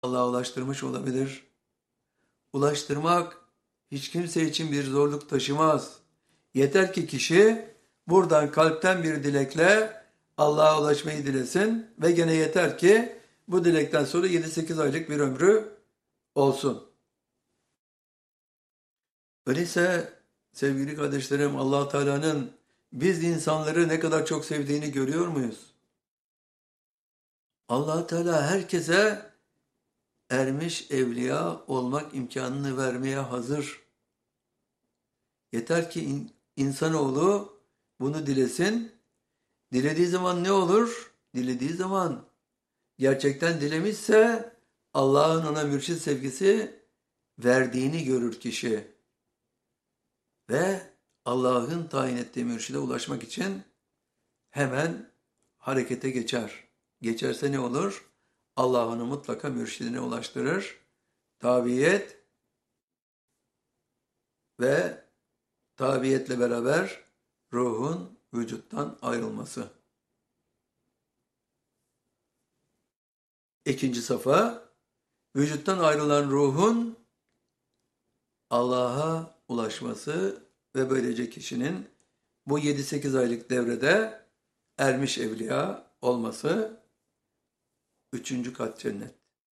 Allah'a ulaştırmış olabilir. Ulaştırmak hiç kimse için bir zorluk taşımaz. Yeter ki kişi buradan kalpten bir dilekle Allah'a ulaşmayı dilesin ve gene yeter ki bu dilekten sonra 7-8 aylık bir ömrü olsun. Öyleyse sevgili kardeşlerim, Allah Teala'nın biz insanları ne kadar çok sevdiğini görüyor muyuz? Allah Teala herkese ermiş evliya olmak imkanını vermeye hazır. Yeter ki insanoğlu bunu dilesin. Dilediği zaman ne olur? Dilediği zaman gerçekten dilemişse Allah'ın ona mürşid sevgisi verdiğini görür kişi. Ve Allah'ın tayin ettiği mürşide ulaşmak için hemen harekete geçer. Geçerse ne olur? Allah onu mutlaka mürşidine ulaştırır. Tabiyet ve tabiyetle beraber ruhun vücuttan ayrılması. İkinci safa, vücuttan ayrılan ruhun Allah'a ulaşması ve böylece kişinin bu 7-8 aylık devrede ermiş evliya olması. 3. kat cennet.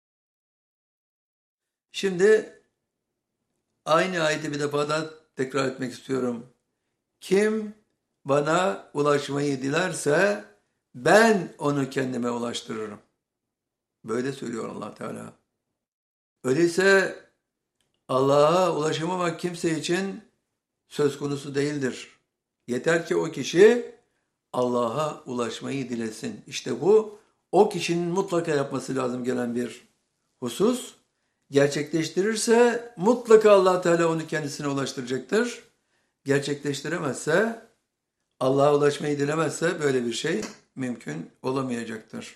Şimdi aynı ayeti bir defa daha tekrar etmek istiyorum. Kim bana ulaşmayı dilerse ben onu kendime ulaştırırım. Böyle söylüyor Allah Teala. Öyleyse Allah'a ulaşamamak kimse için söz konusu değildir. Yeter ki o kişi Allah'a ulaşmayı dilesin. İşte bu o kişinin mutlaka yapması lazım gelen bir husus. Gerçekleştirirse mutlaka Allah Teala onu kendisine ulaştıracaktır. Gerçekleştiremezse, Allah'a ulaşmayı dilemezse böyle bir şey mümkün olamayacaktır.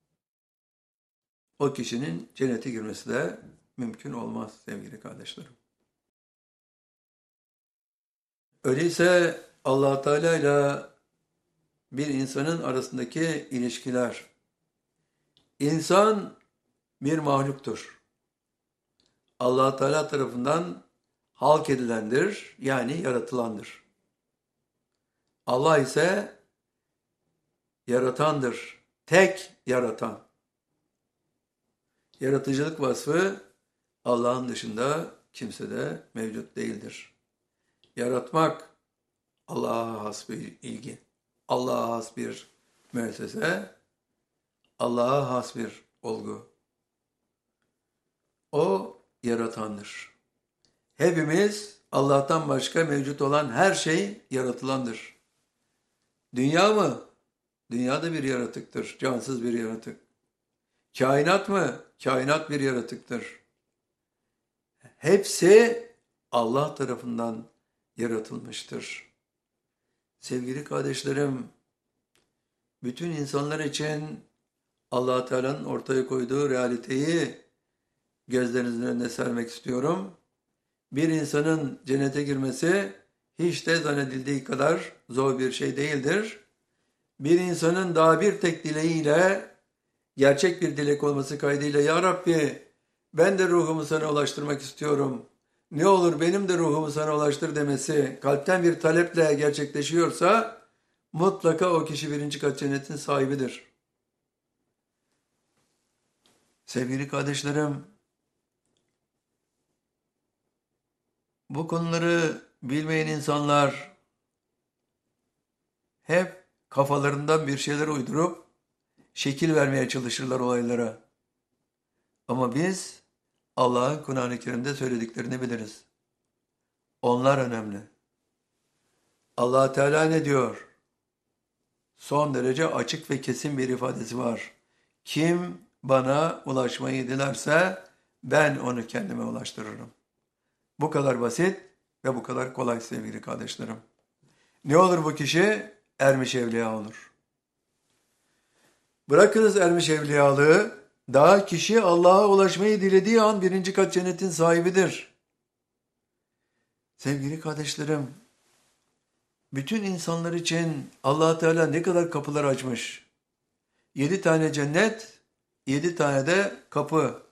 O kişinin cennete girmesi de mümkün olmaz sevgili kardeşlerim. Öyleyse Allah Teala ile bir insanın arasındaki ilişkiler. İnsan bir mahluktur. Allah Teala tarafından halk edilendir, yani yaratılandır. Allah ise yaratandır, tek yaratan. Yaratıcılık vasfı Allah'ın dışında kimsede mevcut değildir. Yaratmak Allah'a has bir ilgi, Allah'a has bir müessese, Allah'a has bir olgu. O yaratandır. Hepimiz Allah'tan başka mevcut olan her şey yaratılandır. Dünya mı? Dünya da bir yaratıktır, cansız bir yaratık. Kainat mı? Kainat bir yaratıktır. Hepsi Allah tarafından yaratılmıştır. Sevgili kardeşlerim, bütün insanlar için Allah Teala'nın ortaya koyduğu realiteyi gözlerinizin önüne sermek istiyorum. Bir insanın cennete girmesi hiç de zannedildiği kadar zor bir şey değildir. Bir insanın daha bir tek dileğiyle, gerçek bir dilek olması kaydıyla "Ya Rabbi, ben de ruhumu sana ulaştırmak istiyorum. Ne olur benim de ruhumu sana ulaştır" demesi kalpten bir taleple gerçekleşiyorsa mutlaka o kişi 1. kat cennetin sahibidir. Sevgili kardeşlerim, bu konuları bilmeyen insanlar hep kafalarından bir şeyler uydurup şekil vermeye çalışırlar olaylara. Ama biz Allah'ın Kur'an-ı Kerim'de söylediklerini biliriz. Onlar önemli. Allah Teala ne diyor? Son derece açık ve kesin bir ifadesi var. Kim bana ulaşmayı dilerse ben onu kendime ulaştırırım. Bu kadar basit ve bu kadar kolay sevgili kardeşlerim. Ne olur bu kişi? Ermiş evliya olur. Bırakınız ermiş evliyalığı, daha kişi Allah'a ulaşmayı dilediği an 1. kat cennetin sahibidir. Sevgili kardeşlerim, bütün insanlar için Allah Teala ne kadar kapılar açmış. 7 tane cennet, 7 tane de kapı.